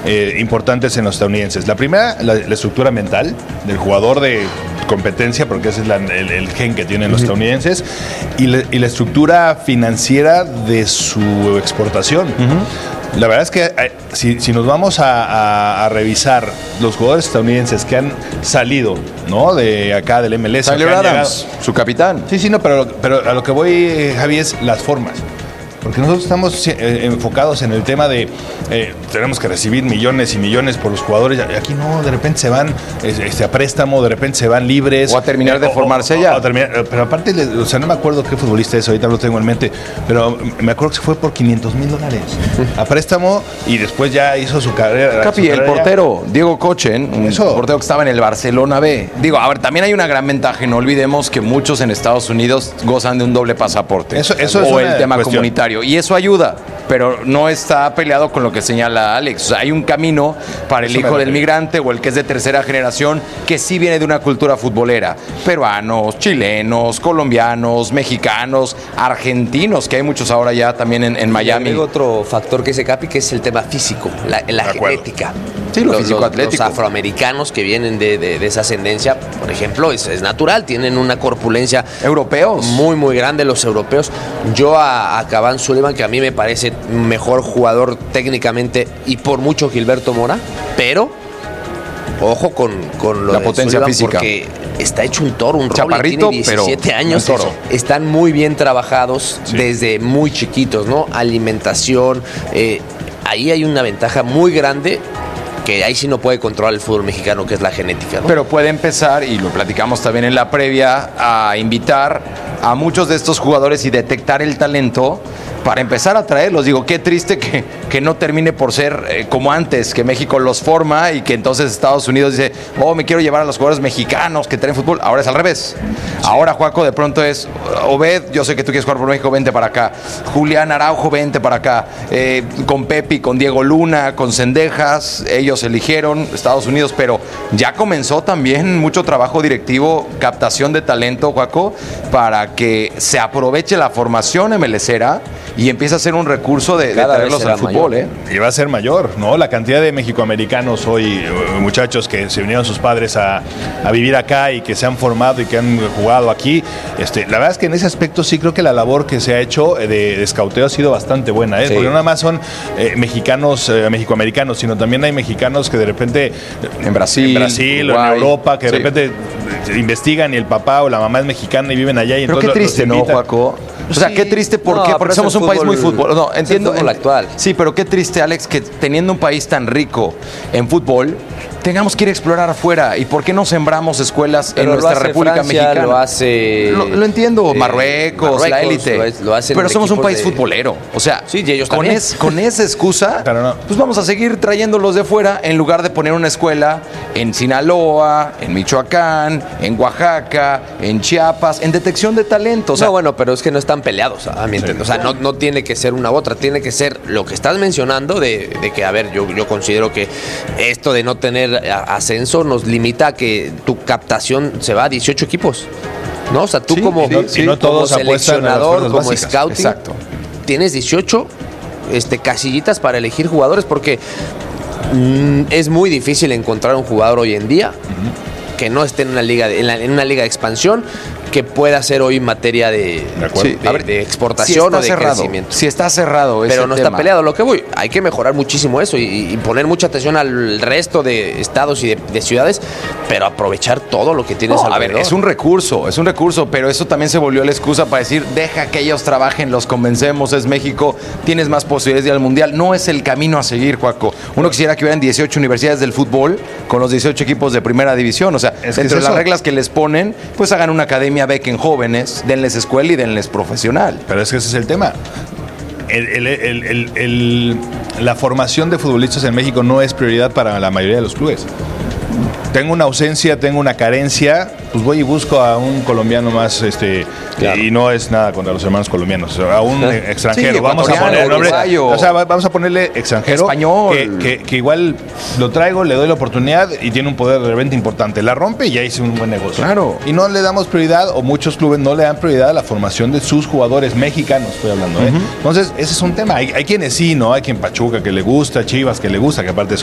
importantes en los estadounidenses. La primera, la estructura mental del jugador de competencia, porque ese es el gen que tienen los estadounidenses, y la estructura financiera de su exportación. La verdad es que si nos vamos a revisar los jugadores estadounidenses que han salido, ¿no?, de acá del MLS, Tyler Adams, su capitán. Sí, no, pero a lo que voy, Javi, es las formas. Porque nosotros estamos enfocados en el tema de tenemos que recibir millones y millones por los jugadores. Aquí no, de repente se van a préstamo, de repente se van libres. O a terminar de formarse ya. Pero aparte, o sea, no me acuerdo qué futbolista es, ahorita lo tengo en mente, pero me acuerdo que se fue por $500,000 a préstamo y después ya hizo su carrera. Capi, el portero, Diego Kochen, un portero que estaba en el Barcelona B. Digo, a ver, también hay una gran ventaja, no olvidemos que muchos en Estados Unidos gozan de un doble pasaporte. Eso o es el tema cuestión comunitario. Y eso ayuda, pero no está peleado con lo que señala Alex. O sea, hay un camino para el hijo del migrante o el que es de tercera generación que sí viene de una cultura futbolera. Peruanos, chilenos, colombianos, mexicanos, argentinos, que hay muchos ahora ya también en Miami. Hay otro factor que dice Capi, que es el tema físico, la genética. Sí, lo físico-atlético. Los afroamericanos que vienen de esa ascendencia, por ejemplo, es natural, tienen una corpulencia. Europeos. Muy, muy grande los europeos. Yo a Cavani Sullivan, que a mí me parece mejor jugador técnicamente y por mucho Gilberto Mora, pero ojo con lo la de potencia Sullivan, física, porque está hecho un toro, un chaparrito, tiene 17 pero años, un toro. Están muy bien trabajados desde muy chiquitos, ¿no? Alimentación, ahí hay una ventaja muy grande que ahí sí no puede controlar el fútbol mexicano, que es la genética, ¿no? Pero puede empezar, y lo platicamos también en la previa, a invitar a muchos de estos jugadores y detectar el talento para empezar a traerlos. Digo, qué triste que no termine por ser como antes, que México los forma y que entonces Estados Unidos dice, me quiero llevar a los jugadores mexicanos que traen fútbol. Ahora es al revés. Ahora, Juaco, de pronto es, Obed, yo sé que tú quieres jugar por México, vente para acá. Julián Araujo, vente para acá. Con Pepi, con Diego Luna, con Cendejas, ellos eligieron Estados Unidos, pero ya comenzó también mucho trabajo directivo, captación de talento, Juaco, para que se aproveche la formación MLSera y empieza a ser un recurso de traerlos al fútbol, Y va a ser mayor, ¿no? La cantidad de mexicoamericanos hoy, muchachos que se unieron sus padres a vivir acá y que se han formado y que han jugado aquí. La verdad es que en ese aspecto sí creo que la labor que se ha hecho de escauteo ha sido bastante buena, Sí. Porque no nada más son mexicanos, mexicoamericanos, sino también hay mexicanos que de repente en Brasil o en Europa, que de repente investigan y el papá o la mamá es mexicana y viven allá. Y pero entonces qué triste, ¿no, Juaco? O sea, qué triste, ¿por qué? Porque somos un país muy fútbol. No, entiendo. Es el fútbol actual. Sí, pero qué triste, Alex, que teniendo un país tan rico en fútbol, tengamos que ir a explorar afuera. ¿Y por qué no sembramos escuelas en nuestra República Francia, Mexicana? Lo hace... Lo entiendo, Marruecos, la élite. Lo hacen pero somos un país de... futbolero. O sea, sí, y ellos con esa excusa, pues vamos a seguir trayéndolos de fuera en lugar de poner una escuela en Sinaloa, en Michoacán, en Oaxaca, en Chiapas, en detección de talento. O sea, no, bueno, pero es que no están peleados, a mi entender. O sea, no tiene que ser una u otra, tiene que ser lo que estás mencionando de que, a ver, yo considero que esto de no tener ascenso nos limita a que tu captación se va a 18 equipos, ¿no? O sea, tú como seleccionador, como scouting, tienes 18 casillitas para elegir jugadores, porque es muy difícil encontrar un jugador hoy en día que no esté en una liga de expansión, que pueda ser hoy materia de exportación o de crecimiento. Si está cerrado ese pero no tema. Está peleado. Lo que voy, hay que mejorar muchísimo eso y poner mucha atención al resto de estados y de ciudades, pero aprovechar todo lo que tienes alrededor. A ver, es un recurso, pero eso también se volvió la excusa para decir, deja que ellos trabajen, los convencemos, es México, tienes más posibilidades de ir al Mundial. No es el camino a seguir, Juaco. Uno quisiera que hubieran 18 universidades del fútbol con los 18 equipos de primera división. O sea, entre las reglas que les ponen, pues hagan una academia bequen jóvenes, denles escuela y denles profesional. Pero es que ese es el tema. La formación de futbolistas en México no es prioridad para la mayoría de los clubes. Tengo una ausencia, tengo una carencia, pues voy y busco a un colombiano más, y no es nada contra los hermanos colombianos, a un extranjero. Sí, vamos a poner nombre, vamos a ponerle extranjero, español, que igual lo traigo, le doy la oportunidad y tiene un poder de venta importante. La rompe y ya hice un buen negocio. Claro. Y no le damos prioridad, o muchos clubes no le dan prioridad a la formación de sus jugadores mexicanos, estoy hablando. Entonces, ese es un tema. Hay quienes sí, ¿no? Hay quien Pachuca que le gusta, Chivas que le gusta, que aparte